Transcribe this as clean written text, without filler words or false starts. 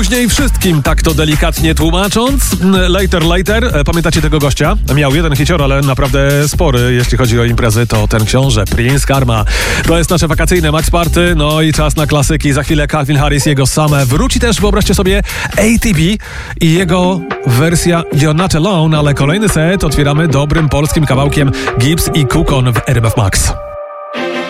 Później wszystkim, tak to delikatnie tłumacząc. Later. Pamiętacie tego gościa? Miał jeden hicior, ale naprawdę spory, jeśli chodzi o imprezy, to ten książę, Prince Karma. To jest nasze wakacyjne Max Party, no i czas na klasyki. Za chwilę Calvin Harris, jego same. Wróci też, wyobraźcie sobie, ATB i jego wersja You're Not Alone, ale kolejny set otwieramy dobrym polskim kawałkiem Gibbs i Kukon w RMF Max.